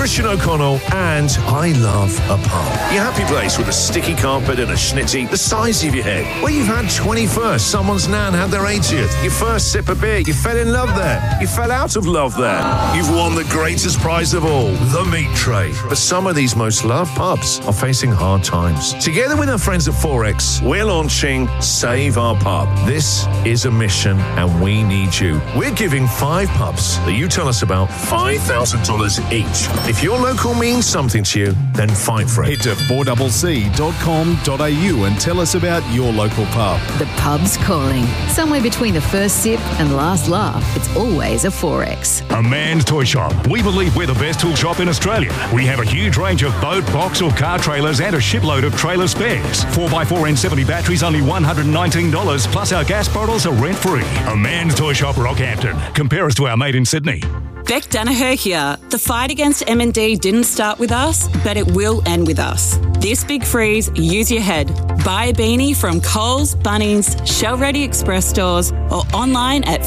Christian O'Connell, and I love a pub. Your happy place with a sticky carpet and a schnitty the size of your head. Where you've had 21st, someone's nan had their 80th, your first sip of beer, you fell in love there, you fell out of love there. You've won the greatest prize of all, the meat tray. But some of these most loved pubs are facing hard times. Together with our friends at Forex, we're launching Save Our Pub. This is a mission and we need you. We're giving 5 pubs that you tell us about $5,000 each. If your local means something to you, then fight for it. Head to 4cc.com.au and tell us about your local pub. The pub's calling. Somewhere between the first sip and last laugh, it's always a Forex. A Man's Toy Shop. We believe we're the best tool shop in Australia. We have a huge range of boat, box or car trailers and a shipload of trailer spares. 4x4 N70 batteries only $119, plus our gas bottles are rent-free. A Man's Toy Shop, Rockhampton. Compare us to our mate in Sydney. Beck Danaher here. The fight against M&D didn't start with us, but it will end with us. This big freeze, use your head. Buy a beanie from Coles, Bunnings, Shell Ready Express stores or online at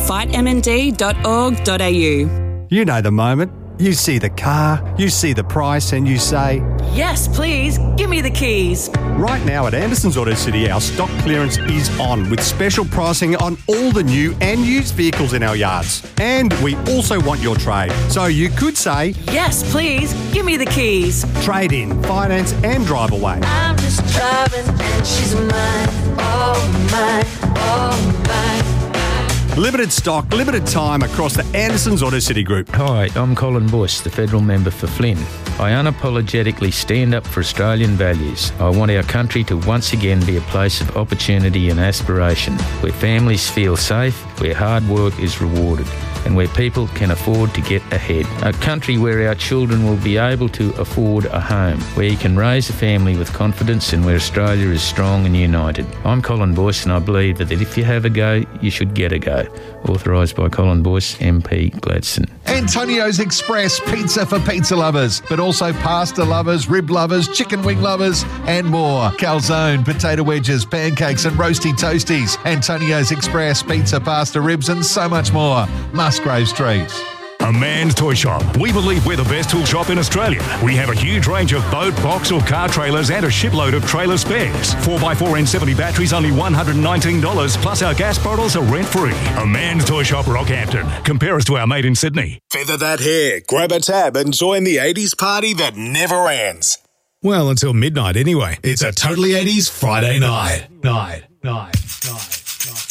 fightmnd.org.au. You know the moment. You see the car, you see the price and you say, "Yes, please, give me the keys." Right now at Anderson's Auto City, our stock clearance is on with special pricing on all the new and used vehicles in our yards. And we also want your trade. So you could say, "Yes, please, give me the keys." Trade in, finance and drive away. I'm just driving and she's mine, oh mine, oh mine. Limited stock, limited time across the Anderson's Auto City Group. Hi, I'm Colin Bush, the federal member for Flynn. I unapologetically stand up for Australian values. I want our country to once again be a place of opportunity and aspiration, where families feel safe, where hard work is rewarded, and where people can afford to get ahead. A country where our children will be able to afford a home, where you can raise a family with confidence and where Australia is strong and united. I'm Colin Boyce and I believe that if you have a go, you should get a go. Authorised by Colin Boyce, MP, Gladstone. Antonio's Express pizza for pizza lovers, but also pasta lovers, rib lovers, chicken wing lovers, and more. Calzone, potato wedges, pancakes, and roasty toasties. Antonio's Express pizza, pasta, ribs, and so much more. Musgrave Street. A Man's Toy Shop. We believe we're the best tool shop in Australia. We have a huge range of boat, box or car trailers and a shipload of trailer spares. 4x4 N70 batteries only $119, plus our gas bottles are rent-free. A Man's Toy Shop, Rockhampton. Compare us to our mate in Sydney. Feather that hair, grab a tab and join the 80s party that never ends. Well, until midnight anyway. It's a Totally 80s Friday night. Night.